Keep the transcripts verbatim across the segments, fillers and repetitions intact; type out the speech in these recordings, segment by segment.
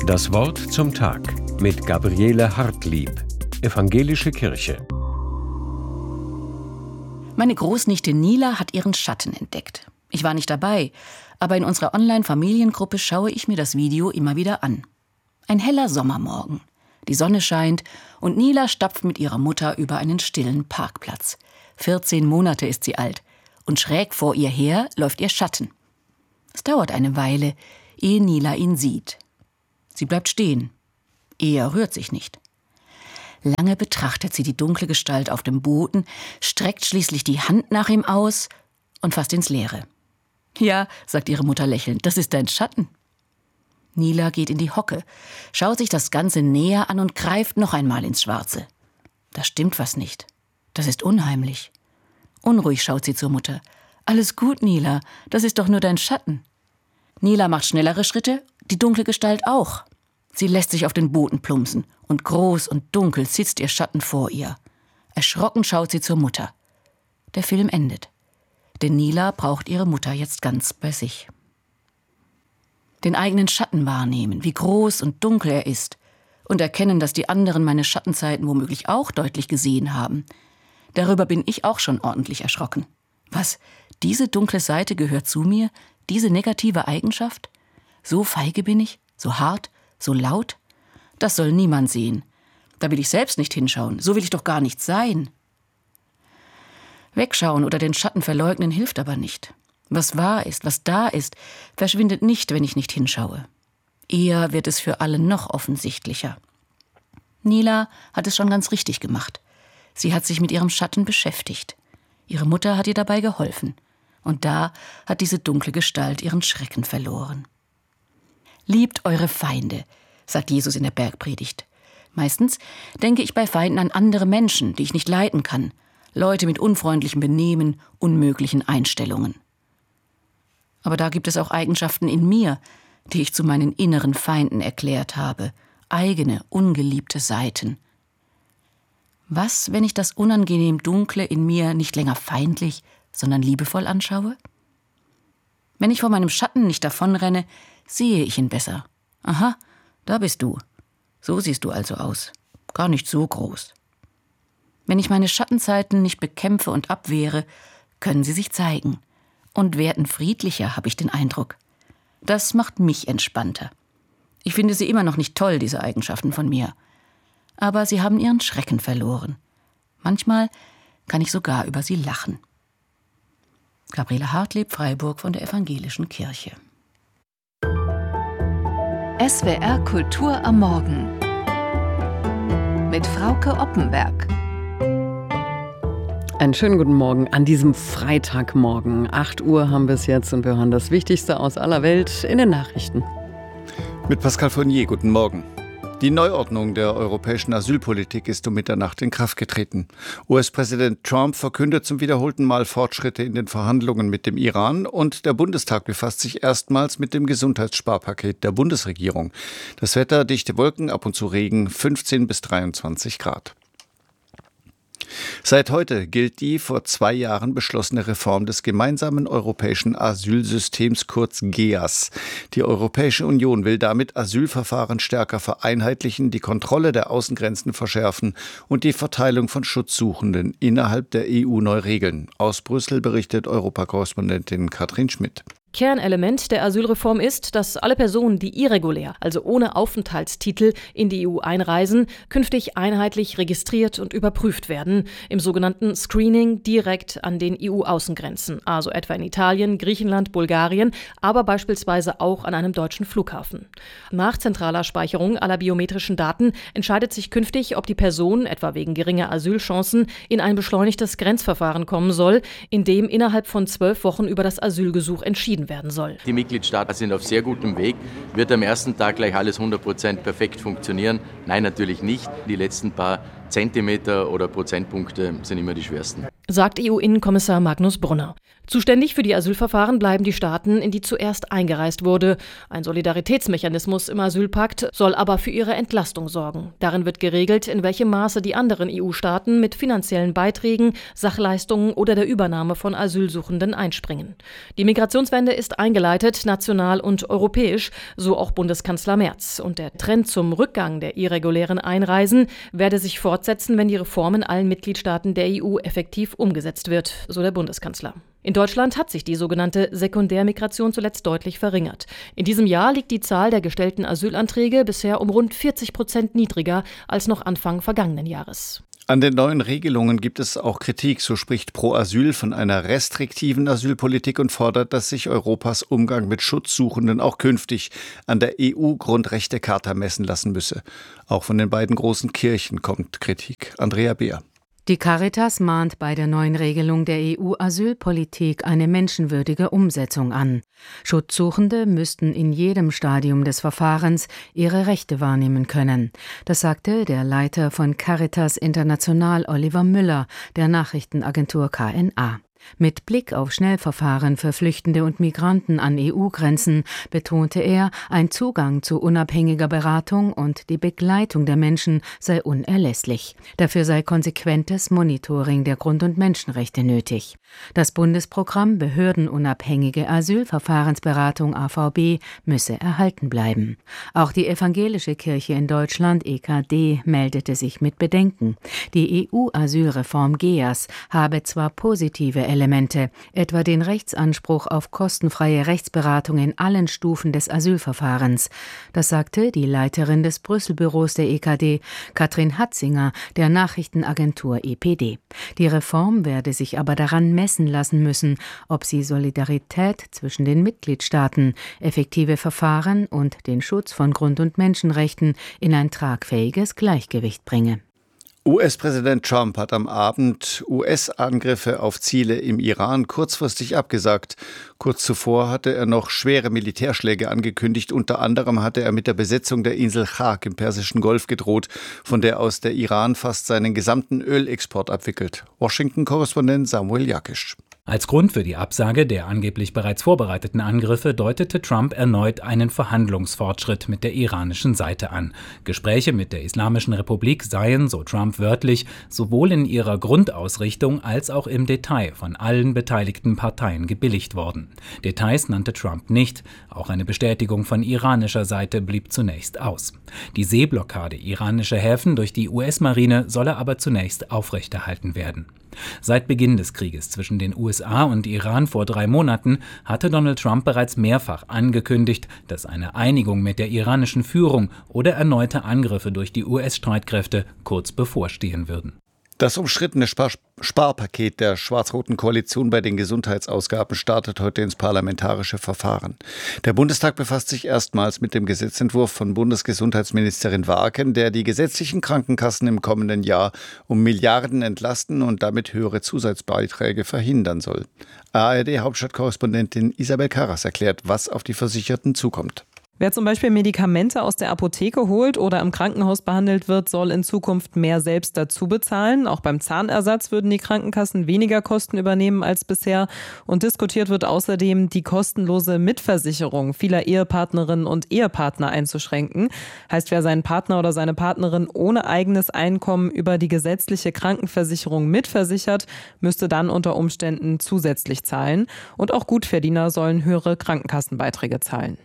Das Wort zum Tag mit Gabriele Hartlieb, Evangelische Kirche. Meine Großnichte Nila hat ihren Schatten entdeckt. Ich war nicht dabei, aber in unserer Online-Familiengruppe schaue ich mir das Video immer wieder an. Ein heller Sommermorgen. Die Sonne scheint und Nila stapft mit ihrer Mutter über einen stillen Parkplatz. vierzehn Monate ist sie alt und schräg vor ihr her läuft ihr Schatten. Es dauert eine Weile, ehe Nila ihn sieht. Sie bleibt stehen. Er rührt sich nicht. Lange betrachtet sie die dunkle Gestalt auf dem Boden, streckt schließlich die Hand nach ihm aus und fasst ins Leere. »Ja«, sagt ihre Mutter lächelnd, »das ist dein Schatten.« Nila geht in die Hocke, schaut sich das Ganze näher an und greift noch einmal ins Schwarze. Da stimmt was nicht. Das ist unheimlich. Unruhig schaut sie zur Mutter. »Alles gut, Nila, das ist doch nur dein Schatten.« Nila macht schnellere Schritte, die dunkle Gestalt auch. Sie lässt sich auf den Boden plumpsen und groß und dunkel sitzt ihr Schatten vor ihr. Erschrocken schaut sie zur Mutter. Der Film endet. Denn Nila braucht ihre Mutter jetzt ganz bei sich. Den eigenen Schatten wahrnehmen, wie groß und dunkel er ist. Und erkennen, dass die anderen meine Schattenzeiten womöglich auch deutlich gesehen haben. Darüber bin ich auch schon ordentlich erschrocken. Was? Diese dunkle Seite gehört zu mir? Diese negative Eigenschaft? So feige bin ich? So hart? So laut? Das soll niemand sehen. Da will ich selbst nicht hinschauen. So will ich doch gar nicht sein. Wegschauen oder den Schatten verleugnen hilft aber nicht. Was wahr ist, was da ist, verschwindet nicht, wenn ich nicht hinschaue. Eher wird es für alle noch offensichtlicher. Nila hat es schon ganz richtig gemacht. Sie hat sich mit ihrem Schatten beschäftigt. Ihre Mutter hat ihr dabei geholfen. Und da hat diese dunkle Gestalt ihren Schrecken verloren. Liebt eure Feinde, sagt Jesus in der Bergpredigt. Meistens denke ich bei Feinden an andere Menschen, die ich nicht leiden kann. Leute mit unfreundlichem Benehmen, unmöglichen Einstellungen. Aber da gibt es auch Eigenschaften in mir, die ich zu meinen inneren Feinden erklärt habe. Eigene, ungeliebte Seiten. Was, wenn ich das unangenehm Dunkle in mir nicht länger feindlich, sondern liebevoll anschaue? Wenn ich vor meinem Schatten nicht davonrenne, sehe ich ihn besser. Aha, da bist du. So siehst du also aus. Gar nicht so groß. Wenn ich meine Schattenzeiten nicht bekämpfe und abwehre, können sie sich zeigen und werden friedlicher, habe ich den Eindruck. Das macht mich entspannter. Ich finde sie immer noch nicht toll, diese Eigenschaften von mir. Aber sie haben ihren Schrecken verloren. Manchmal kann ich sogar über sie lachen. Gabriele Hartlieb, Freiburg von der Evangelischen Kirche. S W R Kultur am Morgen mit Frauke Oppenberg. Einen schönen guten Morgen an diesem Freitagmorgen. acht Uhr haben wir es jetzt und wir hören das Wichtigste aus aller Welt in den Nachrichten. Mit Pascal Fournier, guten Morgen. Die Neuordnung der europäischen Asylpolitik ist um Mitternacht in Kraft getreten. U S-Präsident Trump verkündet zum wiederholten Mal Fortschritte in den Verhandlungen mit dem Iran und der Bundestag befasst sich erstmals mit dem Gesundheitssparpaket der Bundesregierung. Das Wetter, dichte Wolken, ab und zu Regen, fünfzehn bis dreiundzwanzig Grad. Seit heute gilt die vor zwei Jahren beschlossene Reform des gemeinsamen europäischen Asylsystems, kurz G E A S. Die Europäische Union will damit Asylverfahren stärker vereinheitlichen, die Kontrolle der Außengrenzen verschärfen und die Verteilung von Schutzsuchenden innerhalb der E U neu regeln. Aus Brüssel berichtet Europakorrespondentin Katrin Schmidt. Kernelement der Asylreform ist, dass alle Personen, die irregulär, also ohne Aufenthaltstitel, in die E U einreisen, künftig einheitlich registriert und überprüft werden, im sogenannten Screening direkt an den E U-Außengrenzen, also etwa in Italien, Griechenland, Bulgarien, aber beispielsweise auch an einem deutschen Flughafen. Nach zentraler Speicherung aller biometrischen Daten entscheidet sich künftig, ob die Person, etwa wegen geringer Asylchancen, in ein beschleunigtes Grenzverfahren kommen soll, in dem innerhalb von zwölf Wochen über das Asylgesuch entschieden werden soll. Die Mitgliedstaaten sind auf sehr gutem Weg. Wird am ersten Tag gleich alles hundert Prozent perfekt funktionieren? Nein, natürlich nicht. Die letzten paar Zentimeter oder Prozentpunkte sind immer die schwersten. sagt E U-Innenkommissar Magnus Brunner. Zuständig für die Asylverfahren bleiben die Staaten, in die zuerst eingereist wurde. Ein Solidaritätsmechanismus im Asylpakt soll aber für ihre Entlastung sorgen. Darin wird geregelt, in welchem Maße die anderen E U-Staaten mit finanziellen Beiträgen, Sachleistungen oder der Übernahme von Asylsuchenden einspringen. Die Migrationswende ist eingeleitet, national und europäisch, so auch Bundeskanzler Merz. Und der Trend zum Rückgang der irregulären Einreisen werde sich fortsetzen, wenn die Reform in allen Mitgliedstaaten der E U effektiv umgesetzt wird, so der Bundeskanzler. In Deutschland hat sich die sogenannte Sekundärmigration zuletzt deutlich verringert. In diesem Jahr liegt die Zahl der gestellten Asylanträge bisher um rund vierzig Prozent niedriger als noch Anfang vergangenen Jahres. An den neuen Regelungen gibt es auch Kritik. So spricht Pro Asyl von einer restriktiven Asylpolitik und fordert, dass sich Europas Umgang mit Schutzsuchenden auch künftig an der E U-Grundrechtecharta messen lassen müsse. Auch von den beiden großen Kirchen kommt Kritik. Andrea Beer. Die Caritas mahnt bei der neuen Regelung der E U-Asylpolitik eine menschenwürdige Umsetzung an. Schutzsuchende müssten in jedem Stadium des Verfahrens ihre Rechte wahrnehmen können. Das sagte der Leiter von Caritas International Oliver Müller der Nachrichtenagentur K N A. Mit Blick auf Schnellverfahren für Flüchtende und Migranten an E U-Grenzen betonte er, ein Zugang zu unabhängiger Beratung und die Begleitung der Menschen sei unerlässlich. Dafür sei konsequentes Monitoring der Grund- und Menschenrechte nötig. Das Bundesprogramm Behördenunabhängige Asylverfahrensberatung A V B müsse erhalten bleiben. Auch die Evangelische Kirche in Deutschland E K D meldete sich mit Bedenken. Die E U-Asylreform G E A S habe zwar positive Elemente, etwa den Rechtsanspruch auf kostenfreie Rechtsberatung in allen Stufen des Asylverfahrens. Das sagte die Leiterin des Brüsselbüros der E K D, Katrin Hatzinger, der Nachrichtenagentur E P D. Die Reform werde sich aber daran messen lassen müssen, ob sie Solidarität zwischen den Mitgliedstaaten, effektive Verfahren und den Schutz von Grund- und Menschenrechten in ein tragfähiges Gleichgewicht bringe. U S-Präsident Trump hat am Abend U S-Angriffe auf Ziele im Iran kurzfristig abgesagt. Kurz zuvor hatte er noch schwere Militärschläge angekündigt. Unter anderem hatte er mit der Besetzung der Insel Chag im Persischen Golf gedroht, von der aus der Iran fast seinen gesamten Ölexport abwickelt. Washington-Korrespondent Samuel Jakisch. Als Grund für die Absage der angeblich bereits vorbereiteten Angriffe deutete Trump erneut einen Verhandlungsfortschritt mit der iranischen Seite an. Gespräche mit der Islamischen Republik seien, so Trump wörtlich, sowohl in ihrer Grundausrichtung als auch im Detail von allen beteiligten Parteien gebilligt worden. Details nannte Trump nicht, auch eine Bestätigung von iranischer Seite blieb zunächst aus. Die Seeblockade iranischer Häfen durch die U S-Marine solle aber zunächst aufrechterhalten werden. Seit Beginn des Krieges zwischen den U S A und Iran vor drei Monaten hatte Donald Trump bereits mehrfach angekündigt, dass eine Einigung mit der iranischen Führung oder erneute Angriffe durch die U S-Streitkräfte kurz bevorstehen würden. Das umstrittene Spar- Sparpaket der schwarz-roten Koalition bei den Gesundheitsausgaben startet heute ins parlamentarische Verfahren. Der Bundestag befasst sich erstmals mit dem Gesetzentwurf von Bundesgesundheitsministerin Warken, der die gesetzlichen Krankenkassen im kommenden Jahr um Milliarden entlasten und damit höhere Zusatzbeiträge verhindern soll. A R D-Hauptstadtkorrespondentin Isabel Karras erklärt, was auf die Versicherten zukommt. Wer zum Beispiel Medikamente aus der Apotheke holt oder im Krankenhaus behandelt wird, soll in Zukunft mehr selbst dazu bezahlen. Auch beim Zahnersatz würden die Krankenkassen weniger Kosten übernehmen als bisher. Und diskutiert wird außerdem, die kostenlose Mitversicherung vieler Ehepartnerinnen und Ehepartner einzuschränken. Heißt, wer seinen Partner oder seine Partnerin ohne eigenes Einkommen über die gesetzliche Krankenversicherung mitversichert, müsste dann unter Umständen zusätzlich zahlen. Und auch Gutverdiener sollen höhere Krankenkassenbeiträge zahlen.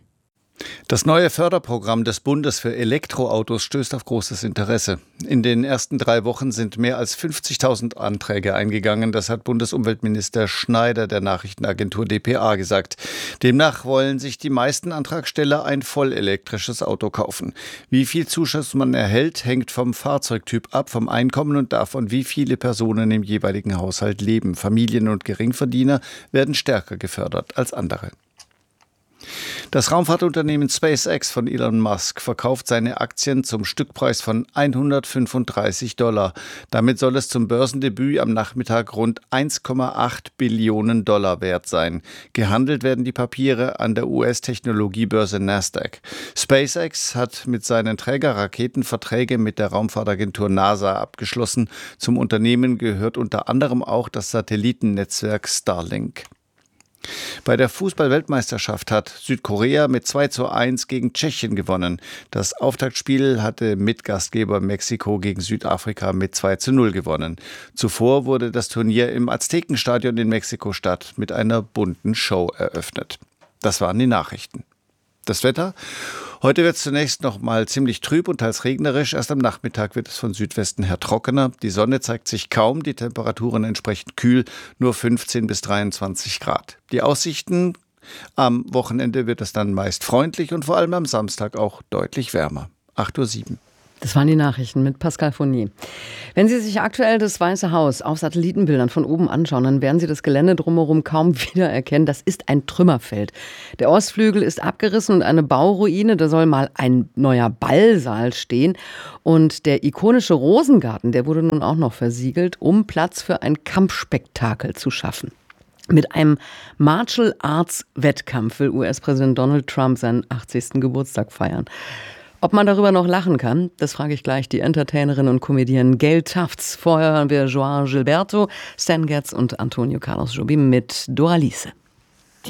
Das neue Förderprogramm des Bundes für Elektroautos stößt auf großes Interesse. In den ersten drei Wochen sind mehr als fünfzigtausend Anträge eingegangen. Das hat Bundesumweltminister Schneider der Nachrichtenagentur D P A gesagt. Demnach wollen sich die meisten Antragsteller ein vollelektrisches Auto kaufen. Wie viel Zuschuss man erhält, hängt vom Fahrzeugtyp ab, vom Einkommen und davon, wie viele Personen im jeweiligen Haushalt leben. Familien und Geringverdiener werden stärker gefördert als andere. Das Raumfahrtunternehmen SpaceX von Elon Musk verkauft seine Aktien zum Stückpreis von hundertfünfunddreißig Dollar. Damit soll es zum Börsendebüt am Nachmittag rund eins Komma acht Billionen Dollar wert sein. Gehandelt werden die Papiere an der U S-Technologiebörse Nasdaq. SpaceX hat mit seinen Trägerraketen Verträge mit der Raumfahrtagentur NASA abgeschlossen. Zum Unternehmen gehört unter anderem auch das Satellitennetzwerk Starlink. Bei der Fußball-Weltmeisterschaft hat Südkorea mit zwei zu eins gegen Tschechien gewonnen. Das Auftaktspiel hatte Mitgastgeber Mexiko gegen Südafrika mit zwei zu null gewonnen. Zuvor wurde das Turnier im Aztekenstadion in Mexiko-Stadt mit einer bunten Show eröffnet. Das waren die Nachrichten. Das Wetter? Heute wird es zunächst noch mal ziemlich trüb und teils regnerisch. Erst am Nachmittag wird es von Südwesten her trockener. Die Sonne zeigt sich kaum, die Temperaturen entsprechend kühl, nur fünfzehn bis dreiundzwanzig Grad. Die Aussichten: am Wochenende wird es dann meist freundlich und vor allem am Samstag auch deutlich wärmer. acht Uhr sieben. Das waren die Nachrichten mit Pascal Fournier. Wenn Sie sich aktuell das Weiße Haus auf Satellitenbildern von oben anschauen, dann werden Sie das Gelände drumherum kaum wiedererkennen. Das ist ein Trümmerfeld. Der Ostflügel ist abgerissen und eine Bauruine. Da soll mal ein neuer Ballsaal stehen. Und der ikonische Rosengarten, der wurde nun auch noch versiegelt, um Platz für ein Kampfspektakel zu schaffen. Mit einem Martial Arts Wettkampf will U S-Präsident Donald Trump seinen achtzigsten Geburtstag feiern. Ob man darüber noch lachen kann, das frage ich gleich die Entertainerin und Comedian Gail Tufts. Vorher hören wir Joao Gilberto, Stan Getz und Antonio Carlos Jobim mit Doralice.